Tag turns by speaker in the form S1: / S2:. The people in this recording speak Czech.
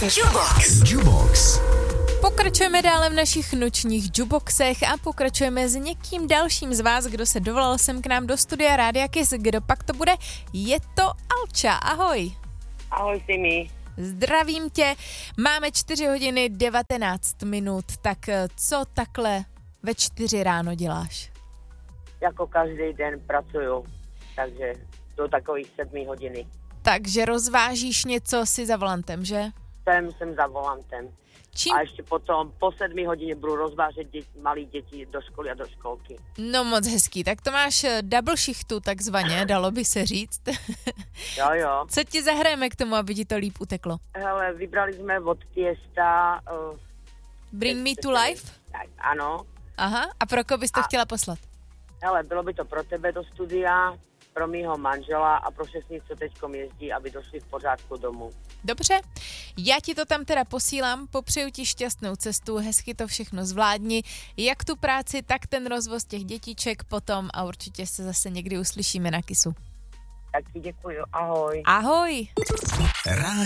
S1: Jubox.
S2: Pokračujeme dále v našich nočních juboxech a pokračujeme s někým dalším z vás, kdo se dovolal sem k nám do studia Rádia Kiss. Kdo pak to bude? Je to Alča, ahoj.
S3: Ahoj, Simi.
S2: Zdravím tě. Máme 4 hodiny 19 minut, tak co takhle ve 4 ráno děláš?
S3: Jako každý den pracuju, takže do takových 7 hodiny.
S2: Takže rozvážíš něco si za volantem, že?
S3: Jsem za volantem.
S2: Čím?
S3: A ještě potom po 7 hodině budu rozvážet malé děti do školy a do školky.
S2: No moc hezký, tak to máš double shiftu takzvaně, dalo by se říct.
S3: Jo.
S2: Co ti zahrajeme k tomu, aby ti to líp uteklo?
S3: Hele, vybrali jsme od Tiesta...
S2: Bring Me to Life?
S3: Ano.
S2: Aha, a pro koho bys to chtěla poslat?
S3: Hele, bylo by to pro tebe do studia, pro mýho manžela a pro všechny, co teďkom jezdí, aby došli v pořádku domů.
S2: Dobře, já ti to tam teda posílám, popřeju ti šťastnou cestu, hezky to všechno zvládni, jak tu práci, tak ten rozvoz těch dětiček potom a určitě se zase někdy uslyšíme na Kissu.
S3: Tak ti děkuju, ahoj.
S2: Ahoj.